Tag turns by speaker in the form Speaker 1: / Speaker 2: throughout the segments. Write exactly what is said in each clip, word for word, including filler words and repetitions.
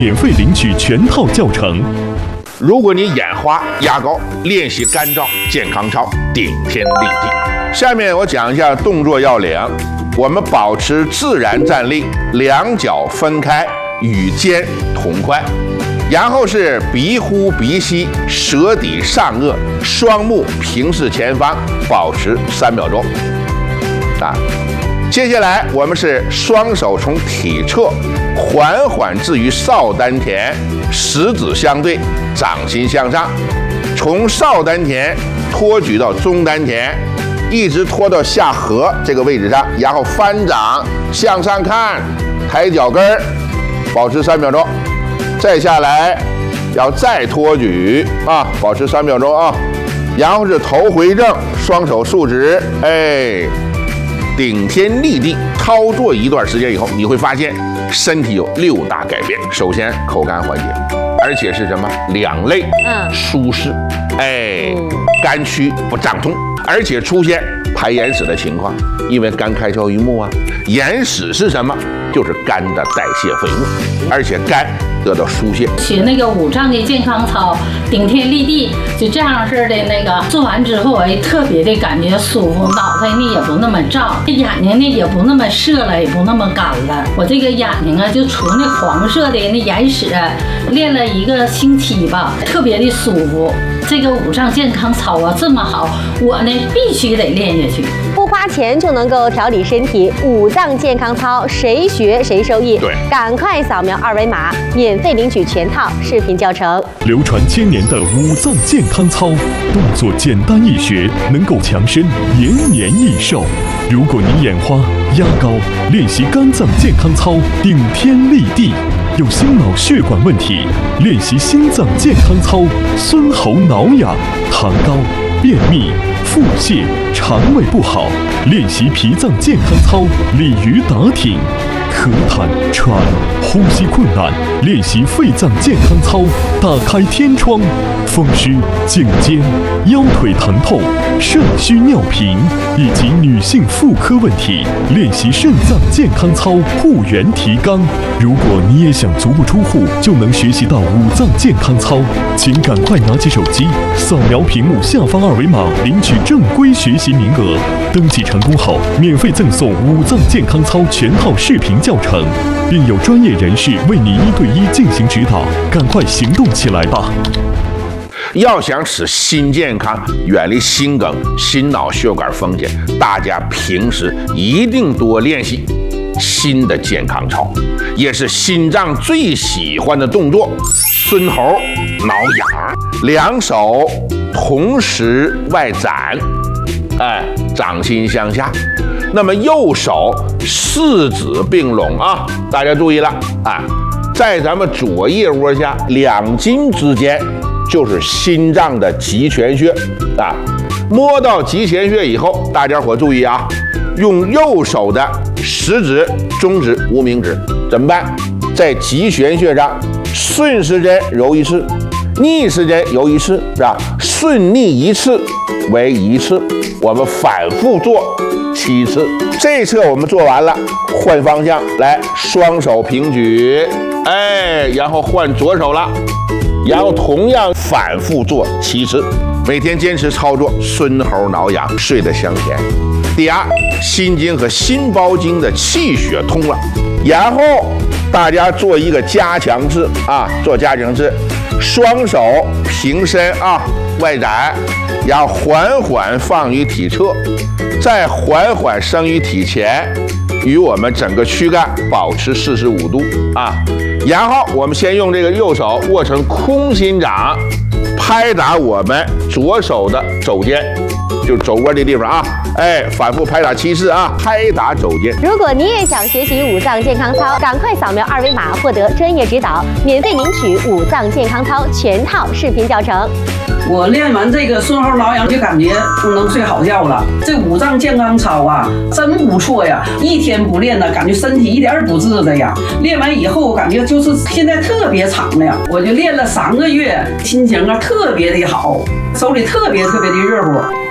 Speaker 1: 免费领取全套教程。
Speaker 2: 如果你眼花、牙膏，练习干燥健康操，顶天立地。下面我讲一下动作要领。我们保持自然站立，两脚分开，与肩同宽。然后是鼻呼鼻吸，舌抵上颚，双目平视前方，保持三秒钟。啊，接下来我们是双手从体侧缓缓置于少丹田，食指相对，掌心向上，从少丹田托举到中丹田，一直拖到下颌这个位置上，然后翻掌向上看，抬脚跟儿，保持三秒钟。再下来，要再托举啊，保持三秒钟啊。然后是头回正，双手竖直，哎，顶天立地。操作一段时间以后，你会发现身体有六大改变。首先，口干缓解，而且是什么？两肋
Speaker 3: 嗯
Speaker 2: 舒适，哎，肝区不胀痛，而且出现排眼屎的情况，因为肝开窍于目啊。眼屎是什么？就是肝的代谢废物，而且肝得到疏泄。
Speaker 4: 学那个五脏的健康操，顶天立地，就这样式的那个做完之后，哎，特别的感觉舒服，脑袋呢也不那么胀，眼睛呢也不那么涩了，也不那么干了。我这个眼睛啊，就除那黄色的那眼屎，练了一个星期吧，特别的舒服。这个五脏健康操啊这么好，我呢必须得练下去。
Speaker 3: 不花钱就能够调理身体，五脏健康操谁学谁受益。
Speaker 2: 对，
Speaker 3: 赶快扫描二维码，免费领取全套视频教程。
Speaker 1: 流传千年的五脏健康操，动作简单易学，能够强身延年益寿。如果你眼花、压高，练习肝脏健康操，顶天立地。有心脑血管问题，练习心脏健康操，孙喉挠痒、痰高、便秘、腹泻、肠胃不好，练习脾脏健康操，鲤鱼打挺。咳痰、喘、呼吸困难，练习肺脏健康操，打开天窗。风湿、颈肩、腰腿疼痛、肾虚尿频以及女性妇科问题，练习肾脏健康操，护元提肛。如果你也想足不出户就能学习到五脏健康操，请赶快拿起手机，扫描屏幕下方二维码，领取正规学习名额。登记成功后，免费赠送五脏健康操全套视频教程，并有专业人士为你一对一进行指导。赶快行动起来吧！
Speaker 2: 要想使心健康，远离心梗、心脑血管风险，大家平时一定多练习心的健康操，也是心脏最喜欢的动作。孙喉挠痒，两手同时外展，哎，掌心向下。那么右手四指并拢啊，大家注意了啊，在咱们左腋窝下两筋之间就是心脏的极泉穴啊。摸到极泉穴以后，大家伙注意啊，用右手的食指、中指、无名指怎么办？在极泉穴上顺时针揉一次，逆时针揉一次，是吧？顺逆一次为一次，我们反复做七次。这一侧我们做完了，换方向来，双手平举，哎，然后换左手了，然后同样反复做七次。每天坚持操作，孙喉挠痒，睡得香甜。第二，心经和心包经的气血通了，然后大家做一个加强式啊，做加强式，双手平伸啊，外展，然后缓缓放于体侧，再缓缓升于体前，与我们整个躯干保持四十五度啊。然后我们先用这个右手握成空心掌，拍打我们左手的肘尖，就是肘窝的地方啊，哎，反复拍打七次啊，拍打肘尖。
Speaker 3: 如果你也想学习五脏健康操，赶快扫描二维码获得专业指导，免费领取五脏健康操全套视频教程。
Speaker 5: 我练完这个孙喉挠痒，就感觉能睡好觉了。这五脏健康操啊，真不错呀！一天不练呢，感觉身体一点不自在呀。练完以后，感觉就是现在特别敞亮。我就练了三个月，心情啊特别的好，手里特别特别的热乎。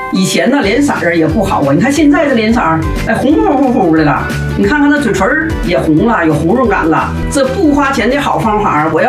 Speaker 5: 以前呢脸色儿也不好啊，你看现在的脸色儿，哎，红乎乎乎的了。你看看那嘴唇儿也红了，有红润感了。这不花钱的好方法，我要。